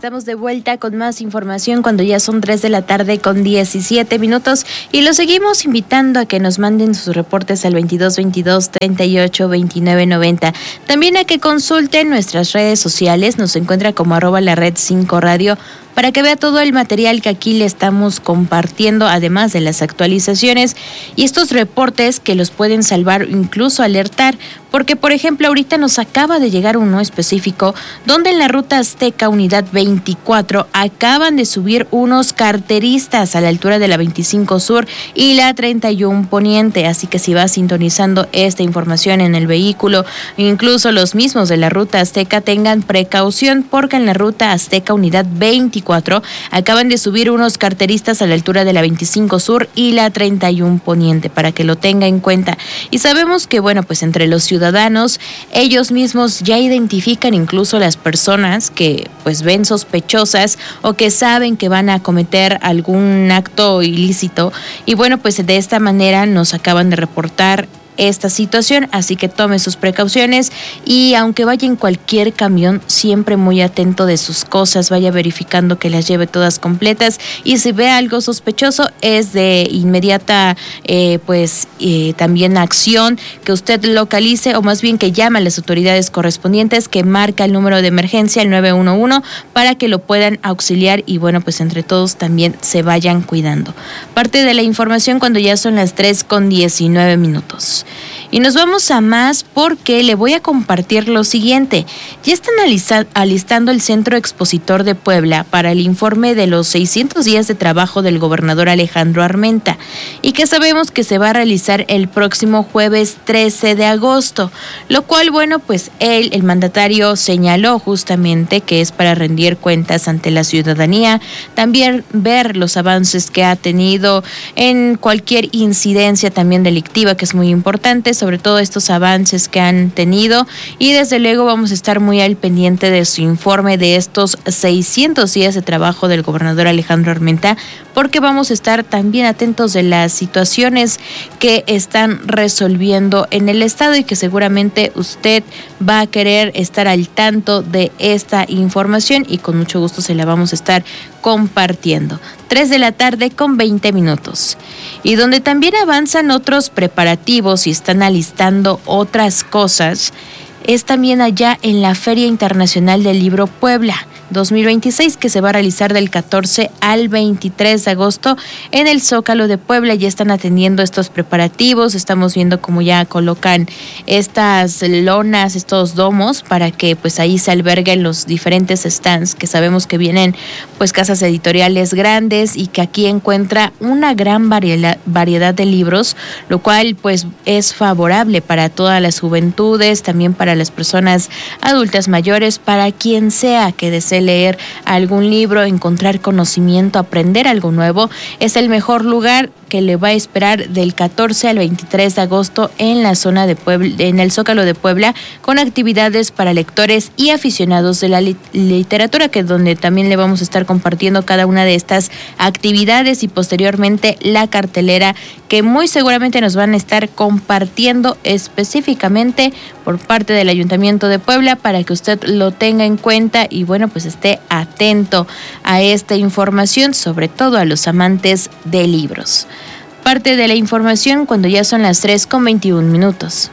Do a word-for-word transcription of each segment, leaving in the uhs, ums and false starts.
Estamos de vuelta con más información cuando ya son tres de la tarde con diecisiete minutos y los seguimos invitando a que nos manden sus reportes al veintidós veintidós treinta y ocho veintinueve noventa. También a que consulten nuestras redes sociales, nos encuentra como arroba la red cinco radio, para que vea todo el material que aquí le estamos compartiendo, además de las actualizaciones y estos reportes que los pueden salvar o incluso alertar, porque por ejemplo ahorita nos acaba de llegar uno específico donde en la ruta Azteca unidad veinticuatro acaban de subir unos carteristas a la altura de la veinticinco Sur y la treinta y uno Poniente, así que si va sintonizando esta información en el vehículo, incluso los mismos de la ruta Azteca, tengan precaución porque en la ruta Azteca unidad veinticuatro acaban de subir unos carteristas a la altura de la veinticinco Sur y la treinta y uno Poniente, para que lo tenga en cuenta. Y sabemos que, bueno, pues entre los ciudadanos, ellos mismos ya identifican incluso las personas que pues ven sospechosas o que saben que van a cometer algún acto ilícito. Y bueno, pues de esta manera nos acaban de reportar esta situación, así que tome sus precauciones y aunque vaya en cualquier camión, siempre muy atento de sus cosas, vaya verificando que las lleve todas completas y si ve algo sospechoso es de inmediata eh, pues eh, también acción que usted localice o más bien que llame a las autoridades correspondientes, que marca el número de emergencia, el nueve uno uno, para que lo puedan auxiliar y bueno, pues entre todos también se vayan cuidando. Parte de la información cuando ya son las tres con diecinueve minutos. Y nos vamos a más porque le voy a compartir lo siguiente. Ya están alista, alistando el Centro Expositor de Puebla para el informe de los seiscientos días de trabajo del gobernador Alejandro Armenta y que sabemos que se va a realizar el próximo jueves trece de agosto, lo cual, bueno, pues él, el mandatario, señaló justamente que es para rendir cuentas ante la ciudadanía, también ver los avances que ha tenido en cualquier incidencia también delictiva, que es muy importante, sobre todo estos avances que han tenido y desde luego vamos a estar muy al pendiente de su informe de estos seiscientos días de trabajo del gobernador Alejandro Armenta, porque vamos a estar también atentos de las situaciones que están resolviendo en el estado y que seguramente usted va a querer estar al tanto de esta información y con mucho gusto se la vamos a estar compartiendo. tres de la tarde con veinte minutos. Y donde también avanzan otros preparativos y están alistando otras cosas, es también allá en la Feria Internacional del Libro Puebla dos mil veintiséis, que se va a realizar del catorce al veintitrés de agosto en el Zócalo de Puebla. Ya están atendiendo estos preparativos, estamos viendo cómo ya colocan estas lonas, estos domos, para que pues ahí se alberguen los diferentes stands, que sabemos que vienen pues casas editoriales grandes y que aquí encuentra una gran variedad, variedad de libros, lo cual pues es favorable para todas las juventudes, también para las personas adultas mayores, para quien sea que desee leer algún libro, encontrar conocimiento, aprender algo nuevo. Es el mejor lugar que le va a esperar del catorce al veintitrés de agosto en la zona de Puebla, en el Zócalo de Puebla, con actividades para lectores y aficionados de la li- literatura, que es donde también le vamos a estar compartiendo cada una de estas actividades y posteriormente la cartelera que muy seguramente nos van a estar compartiendo específicamente por parte del Ayuntamiento de Puebla, para que usted lo tenga en cuenta y bueno, pues esté atento a esta información, sobre todo a los amantes de libros. Parte de la información cuando ya son las tres con veintiún minutos.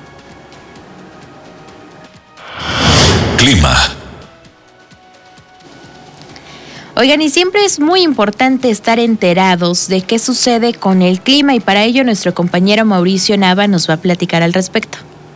Clima. Oigan, y siempre es muy importante estar enterados de qué sucede con el clima y para ello nuestro compañero Mauricio Nava nos va a platicar al respecto.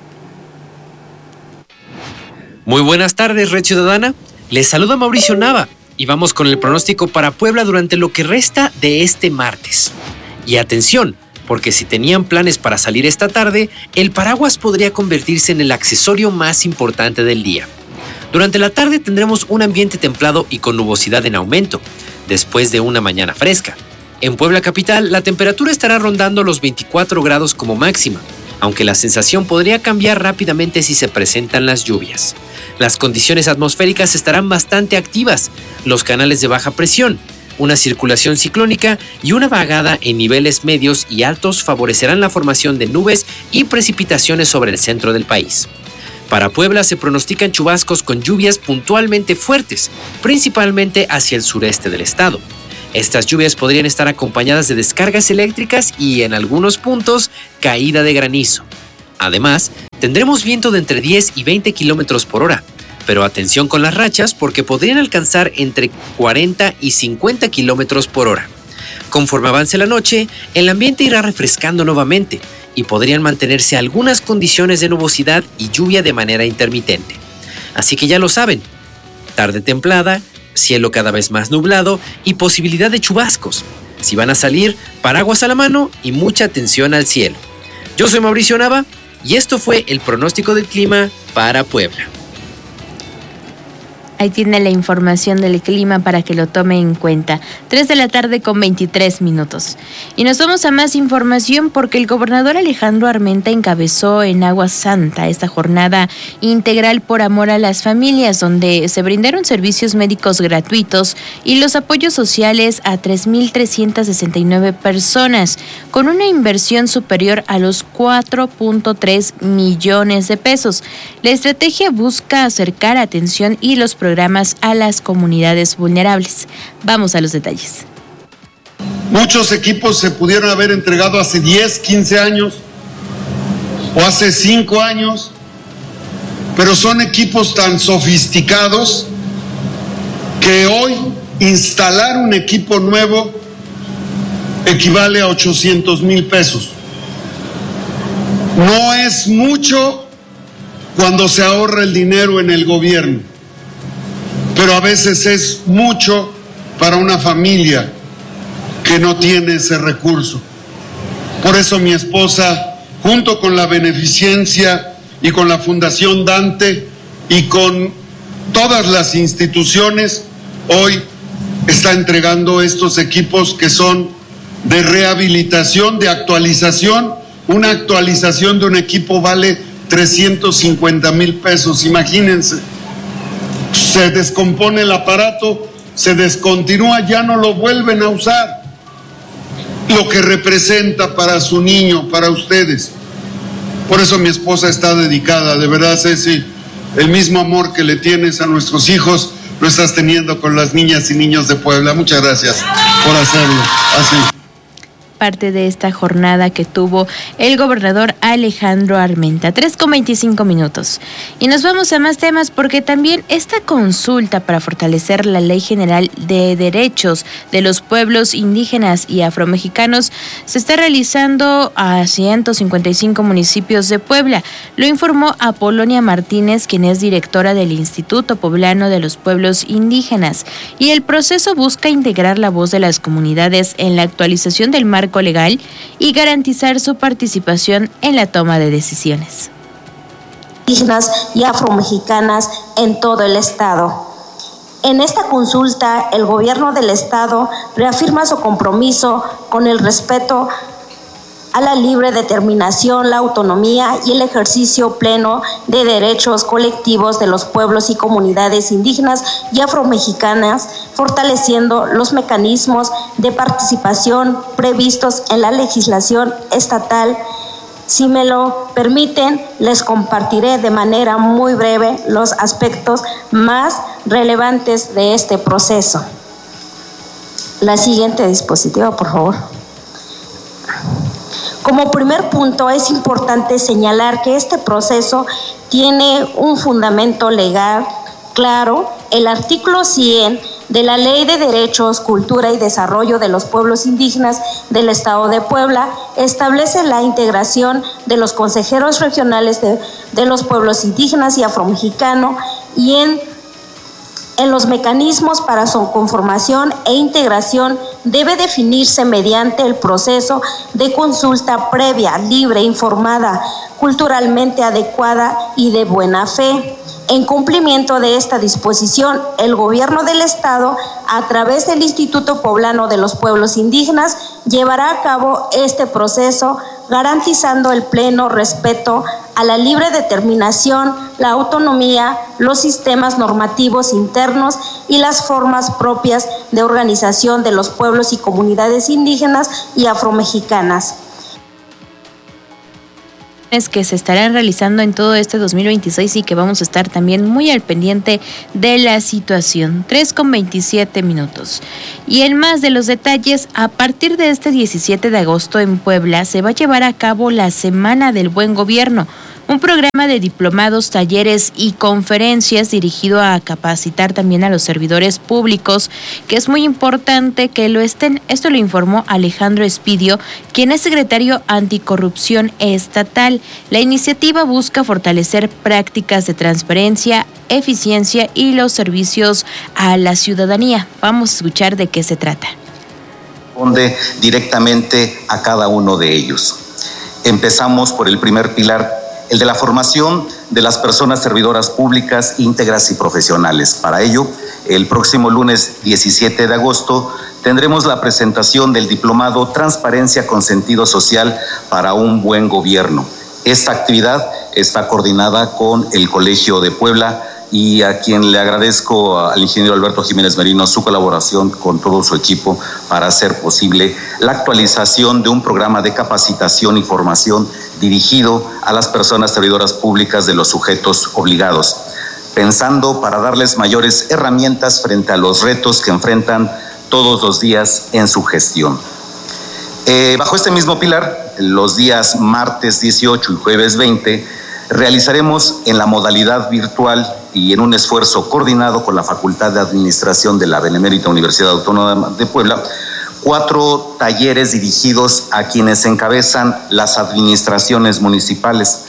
Muy buenas tardes, Red Ciudadana. Les saluda Mauricio Nava y vamos con el pronóstico para Puebla durante lo que resta de este martes. Y atención, porque si tenían planes para salir esta tarde, el paraguas podría convertirse en el accesorio más importante del día. Durante la tarde tendremos un ambiente templado y con nubosidad en aumento, después de una mañana fresca. En Puebla capital, la temperatura estará rondando los veinticuatro grados como máxima, aunque la sensación podría cambiar rápidamente si se presentan las lluvias. Las condiciones atmosféricas estarán bastante activas, los canales de baja presión, una circulación ciclónica y una vagada en niveles medios y altos favorecerán la formación de nubes y precipitaciones sobre el centro del país. Para Puebla se pronostican chubascos con lluvias puntualmente fuertes, principalmente hacia el sureste del estado. Estas lluvias podrían estar acompañadas de descargas eléctricas y, en algunos puntos, caída de granizo. Además, tendremos viento de entre diez y veinte kilómetros por hora, pero atención con las rachas porque podrían alcanzar entre cuarenta y cincuenta kilómetros por hora. Conforme avance la noche, el ambiente irá refrescando nuevamente y podrían mantenerse algunas condiciones de nubosidad y lluvia de manera intermitente. Así que ya lo saben, tarde templada, cielo cada vez más nublado y posibilidad de chubascos. Si van a salir, paraguas a la mano y mucha atención al cielo. Yo soy Mauricio Nava y esto fue el pronóstico del clima para Puebla. Ahí tiene la información del clima para que lo tome en cuenta. tres de la tarde con veintitrés minutos. Y nos vamos a más información porque el gobernador Alejandro Armenta encabezó en Agua Santa esta jornada integral por amor a las familias, donde se brindaron servicios médicos gratuitos y los apoyos sociales a tres mil trescientas sesenta y nueve personas, con una inversión superior a los cuatro punto tres millones de pesos. La estrategia busca acercar atención y los programas a las comunidades vulnerables. Vamos a los detalles. Muchos equipos se pudieron haber entregado hace diez, quince años o hace cinco años, pero son equipos tan sofisticados que hoy instalar un equipo nuevo equivale a ochocientos mil pesos. No es mucho cuando se ahorra el dinero en el gobierno, pero a veces es mucho para una familia que no tiene ese recurso. Por eso mi esposa, junto con la Beneficencia y con la Fundación Dante y con todas las instituciones, hoy está entregando estos equipos que son de rehabilitación, de actualización. Una actualización de un equipo vale trescientos cincuenta mil pesos, imagínense. Se descompone el aparato, se descontinúa, ya no lo vuelven a usar. Lo que representa para su niño, para ustedes. Por eso mi esposa está dedicada, de verdad, Ceci, el mismo amor que le tienes a nuestros hijos, lo estás teniendo con las niñas y niños de Puebla. Muchas gracias por hacerlo así. Parte de esta jornada que tuvo el gobernador Alejandro Armenta. tres con veinticinco minutos. Y nos vamos a más temas porque también esta consulta para fortalecer la Ley General de Derechos de los Pueblos Indígenas y Afromexicanos se está realizando a ciento cincuenta y cinco municipios de Puebla. Lo informó Apolonia Martínez, quien es directora del Instituto Poblano de los Pueblos Indígenas. Y el proceso busca integrar la voz de las comunidades en la actualización del marco legal y garantizar su participación en la toma de decisiones. Indígenas y afromexicanas en todo el estado. En esta consulta, el gobierno del estado reafirma su compromiso con el respeto a la libre determinación, la autonomía y el ejercicio pleno de derechos colectivos de los pueblos y comunidades indígenas y afromexicanas, fortaleciendo los mecanismos de participación previstos en la legislación estatal. Si me lo permiten, les compartiré de manera muy breve los aspectos más relevantes de este proceso. La siguiente diapositiva, por favor. Como primer punto, es importante señalar que este proceso tiene un fundamento legal claro. El artículo cien de la Ley de Derechos, Cultura y Desarrollo de los Pueblos Indígenas del Estado de Puebla establece la integración de los consejeros regionales de, de los pueblos indígenas y afromexicanos y en En los mecanismos para su conformación e integración debe definirse mediante el proceso de consulta previa, libre, informada, culturalmente adecuada y de buena fe. En cumplimiento de esta disposición, el gobierno del estado, a través del Instituto Poblano de los Pueblos Indígenas, llevará a cabo este proceso garantizando el pleno respeto a la libre determinación, la autonomía, los sistemas normativos internos y las formas propias de organización de los pueblos y comunidades indígenas y afromexicanas. que se estarán realizando en todo este dos mil veintiséis y que vamos a estar también muy al pendiente de la situación. tres con veintisiete minutos. Y en más de los detalles, a partir de este diecisiete de agosto en Puebla se va a llevar a cabo la Semana del Buen Gobierno, un programa de diplomados, talleres y conferencias dirigido a capacitar también a los servidores públicos, que es muy importante que lo estén. Esto lo informó Alejandro Espidio, quien es secretario anticorrupción estatal. La iniciativa busca fortalecer prácticas de transparencia, eficiencia y los servicios a la ciudadanía. Vamos a escuchar de qué se trata. Responde directamente a cada uno de ellos. Empezamos por el primer pilar, el de la formación de las personas servidoras públicas íntegras y profesionales. Para ello, el próximo lunes diecisiete de agosto tendremos la presentación del diplomado Transparencia con Sentido Social para un Buen Gobierno. Esta actividad está coordinada con el Colegio de Puebla y a quien le agradezco al ingeniero Alberto Jiménez Merino su colaboración con todo su equipo para hacer posible la actualización de un programa de capacitación y formación dirigido a las personas servidoras públicas de los sujetos obligados, pensando para darles mayores herramientas frente a los retos que enfrentan todos los días en su gestión. Eh, bajo este mismo pilar, los días martes dieciocho y jueves veinte, realizaremos en la modalidad virtual y en un esfuerzo coordinado con la Facultad de Administración de la Benemérita Universidad Autónoma de Puebla, cuatro talleres dirigidos a quienes encabezan las administraciones municipales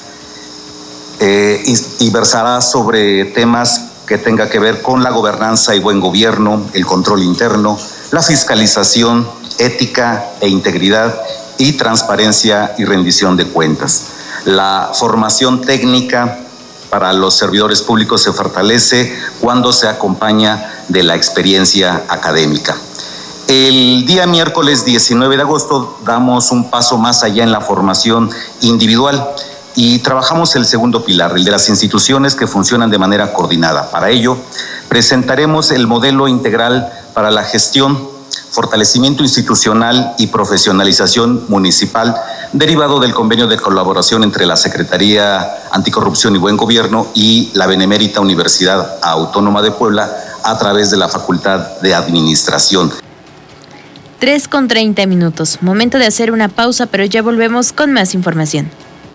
eh, y, y versará sobre temas que tenga que ver con la gobernanza y buen gobierno, el control interno, la fiscalización, ética e integridad y transparencia y rendición de cuentas. La formación técnica para los servidores públicos se fortalece cuando se acompaña de la experiencia académica. El día miércoles diecinueve de agosto damos un paso más allá en la formación individual y trabajamos el segundo pilar, el de las instituciones que funcionan de manera coordinada. Para ello, presentaremos el modelo integral para la gestión, fortalecimiento institucional y profesionalización municipal derivado del convenio de colaboración entre la Secretaría Anticorrupción y Buen Gobierno y la Benemérita Universidad Autónoma de Puebla a través de la Facultad de Administración. tres con treinta minutos. Momento de hacer una pausa, pero ya volvemos con más información.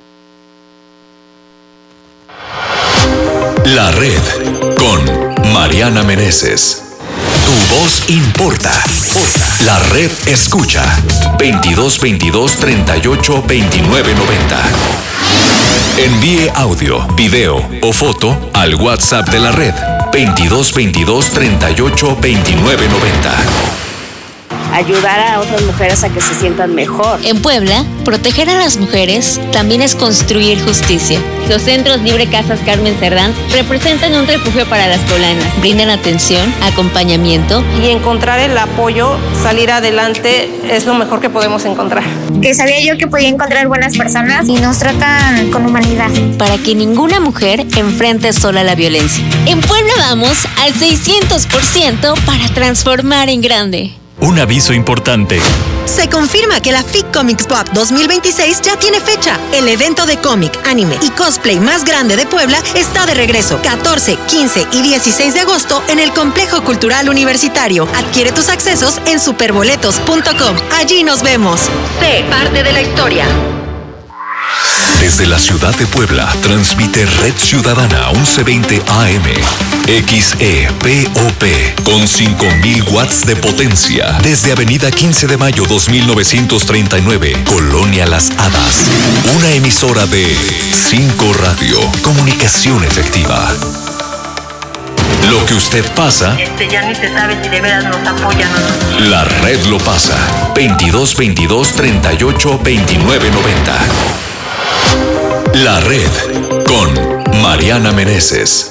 La Red con Mariana Meneses. Tu voz importa. La Red escucha. veintidós veintidós treinta y ocho veintinueve noventa. Envíe audio, video o foto al WhatsApp de la Red. veintidós veintidós treinta y ocho veintinueve noventa. Ayudar a otras mujeres a que se sientan mejor. En Puebla, proteger a las mujeres también es construir justicia. Los centros Libre Casas Carmen Cerdán representan un refugio para las poblanas. Brindan atención, acompañamiento. Y encontrar el apoyo, salir adelante, es lo mejor que podemos encontrar. Que sabía yo que podía encontrar buenas personas y nos tratan con humanidad. Para que ninguna mujer enfrente sola la violencia. En Puebla vamos al seiscientos por ciento para transformar en grande. Un aviso importante. Se confirma que la F I C Comics Pop dos mil veintiséis ya tiene fecha. El evento de cómic, anime y cosplay más grande de Puebla está de regreso. catorce, quince y dieciséis de agosto en el Complejo Cultural Universitario. Adquiere tus accesos en superboletos punto com. Allí nos vemos. Sé parte de la historia. Desde la ciudad de Puebla, transmite Red Ciudadana once veinte A M, X E P O P, con cinco mil watts de potencia. Desde Avenida quince de mayo dos mil novecientos treinta y nueve, Colonia Las Hadas. Una emisora de cinco Radio, comunicación efectiva. Lo que usted pasa, este ya ni se sabe si de veras nos apoyan o no. La Red lo pasa. veintidós veintidós treinta y ocho veintinueve noventa. La Red con Mariana Meneses.